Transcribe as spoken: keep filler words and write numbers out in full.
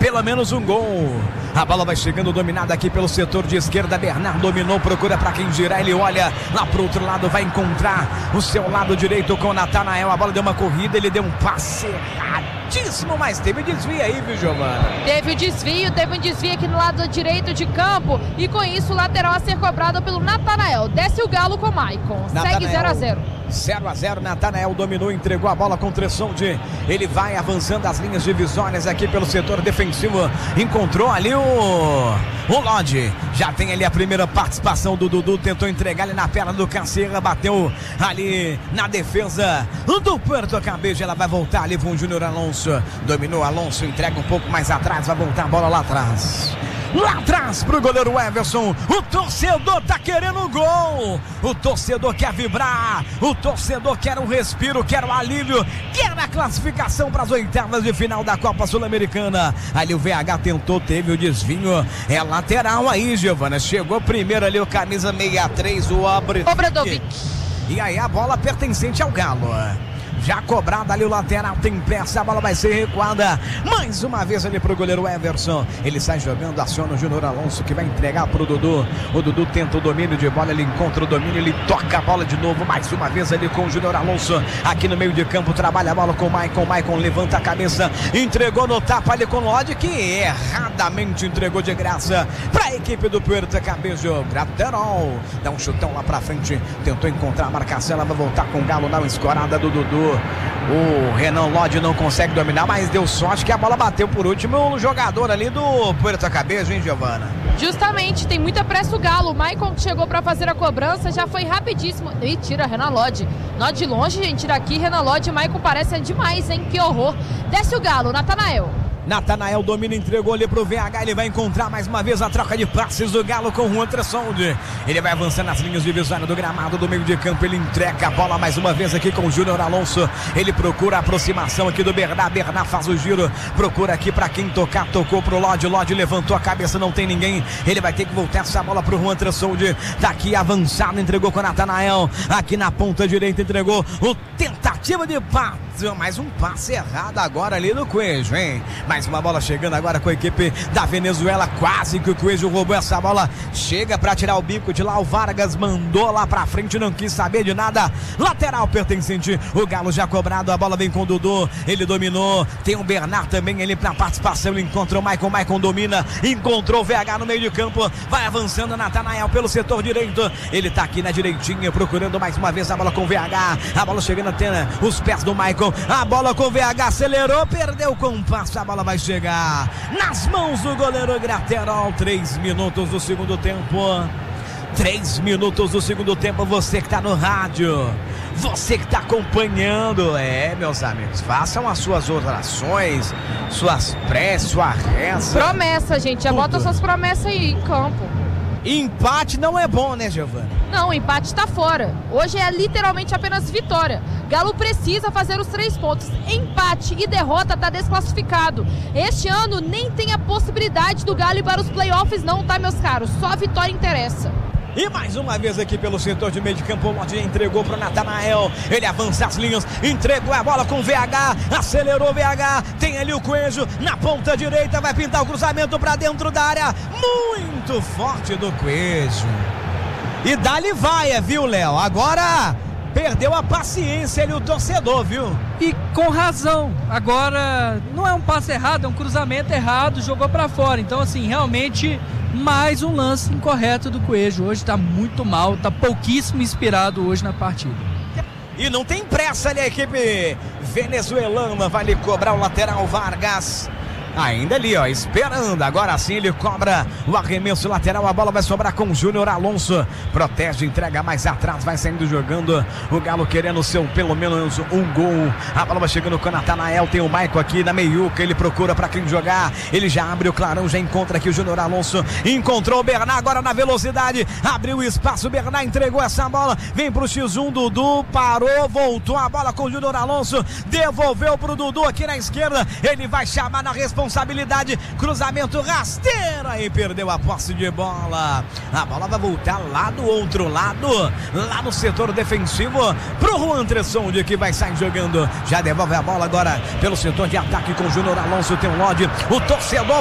pelo menos um gol. A bola vai chegando dominada aqui pelo setor de esquerda. Bernardo dominou, procura para quem girar. Ele olha lá pro outro lado, vai encontrar o seu lado direito com o Natanael. A bola deu uma corrida, ele deu um passe erradíssimo, mas teve desvio aí, viu, Giovana? Teve o desvio, teve um desvio aqui no lado direito de campo. E com isso, o lateral a ser cobrado pelo Natanael. Desce o Galo com o Maicon. Segue zero a zero. zero a zero, Natanael dominou, entregou a bola com Tressoldi. Ele vai avançando as linhas divisórias aqui pelo setor defensivo. Encontrou ali o, o Lodi. Já tem ali a primeira participação do Dudu. Tentou entregar ele na perna do Caceira. Bateu ali na defesa do Puerto Cabello. Ela vai voltar ali com o Júnior Alonso. Dominou Alonso, entrega um pouco mais atrás. Vai voltar a bola lá atrás. Lá atrás pro goleiro Everson. O torcedor tá querendo o gol. O torcedor quer vibrar. O torcedor quer um respiro, quer um alívio, quer a classificação para as oitavas de final da Copa Sul-Americana. Ali o V H tentou, teve o desvio. É lateral aí, Giovana. Chegou primeiro ali o camisa sessenta e três, o Obradovic. E aí a bola pertencente ao Galo. Já cobrada ali o lateral, tem peça, a bola vai ser recuada mais uma vez ali pro goleiro Everson. Ele sai jogando, aciona o Júnior Alonso que vai entregar pro Dudu. O Dudu tenta o domínio de bola, ele encontra o domínio, ele toca a bola de novo, mais uma vez ali com o Júnior Alonso. Aqui no meio de campo, trabalha a bola com o Maicon. Maicon levanta a cabeça, entregou no tapa ali com o Lodi, que erradamente entregou de graça pra equipe do Puerto Cabello. Graterol dá um chutão lá pra frente, tentou encontrar a marcação, ela vai voltar com o Galo, dá uma escorada do Dudu. O Renan Lodi não consegue dominar, mas deu sorte que a bola bateu por último o jogador ali do Puerto Cabello, hein, Giovana? Justamente, tem muita pressa o Galo. O Maicon que chegou para fazer a cobrança já foi rapidíssimo. E tira Renan Lodi. Nó de longe, gente, tira aqui. Renan Lodi e Maicon parecem demais, hein? Que horror. Desce o Galo, Natanael. Natanael domina, entregou ali pro V H. Ele vai encontrar mais uma vez a troca de passes do Galo com o Juan Tressoldi. Ele vai avançando nas linhas divisórias do gramado do meio de campo. Ele entrega a bola mais uma vez aqui com o Júnior Alonso. Ele procura a aproximação aqui do Bernard. Bernard faz o giro, procura aqui pra quem tocar. Tocou pro Lodi. Lodi levantou a cabeça, não tem ninguém. Ele vai ter que voltar essa bola pro Juan Tressoldi. Tá aqui avançado, entregou com o Natanael. Aqui na ponta direita entregou o tentativa de passe. Mais um passe errado agora ali do Coelho, hein? Mais uma bola chegando agora com a equipe da Venezuela. Quase que o Coelho roubou essa bola. Chega pra tirar o bico de lá. O Vargas mandou lá pra frente, não quis saber de nada. Lateral pertencente. O Galo já cobrado. A bola vem com o Dudu. Ele dominou. Tem o Bernard também ali pra participação. Ele encontra o Maicon. Maicon domina. Encontrou o V H no meio de campo. Vai avançando Natanael pelo setor direito. Ele tá aqui na direitinha, procurando mais uma vez a bola com o V H. A bola chegando até os pés do Maicon. A bola com o V H, acelerou, perdeu o compasso. A bola vai chegar nas mãos do goleiro Graterol. Três minutos do segundo tempo. Três minutos do segundo tempo. Você que tá no rádio, você que tá acompanhando, é, meus amigos, façam as suas orações, suas preces, sua reza. Promessa, gente, já bota suas promessas aí em campo. Empate não é bom, né, Giovana? Não, o empate tá fora. Hoje é literalmente apenas vitória. Galo precisa fazer os três pontos. Empate e derrota tá desclassificado. Este ano nem tem a possibilidade do Galo ir para os playoffs não, tá, meus caros? Só a vitória interessa. E mais uma vez aqui pelo setor de meio de campo, o Lodi entregou para o Natanael. Ele avança as linhas, entregou a bola com o V H, acelerou o V H. Tem ali o Coelho na ponta direita, vai pintar o cruzamento para dentro da área. Muito forte do Coelho. E dali vai, viu, Léo? Agora perdeu a paciência ali o torcedor, viu? E com razão. Agora não é um passe errado, é um cruzamento errado, jogou para fora. Então, assim, realmente mais um lance incorreto do Coelho. Hoje tá muito mal, tá pouquíssimo inspirado hoje na partida. E não tem pressa ali a equipe venezuelana, vai lhe cobrar o lateral Vargas. Ainda ali, ó, esperando. Agora sim ele cobra o arremesso lateral. A bola vai sobrar com o Júnior Alonso. Protege, entrega mais atrás. Vai saindo jogando. O Galo querendo seu pelo menos um gol. A bola vai chegando com o Natanael. Tem o Maicon aqui na meiuca. Ele procura pra quem jogar. Ele já abre o clarão. Já encontra aqui o Júnior Alonso. Encontrou o Bernard agora na velocidade. Abriu o espaço. O Bernard entregou essa bola. Vem pro xis um. Dudu parou. Voltou a bola com o Júnior Alonso. Devolveu pro Dudu aqui na esquerda. Ele vai chamar na responsabilidade. Responsabilidade, cruzamento rasteira e perdeu a posse de bola. A bola vai voltar lá do outro lado, lá no setor defensivo, pro Juan Tressoldi que vai sair jogando. Já devolve a bola agora pelo setor de ataque com o Júnior Alonso. Tem o Lodi, o torcedor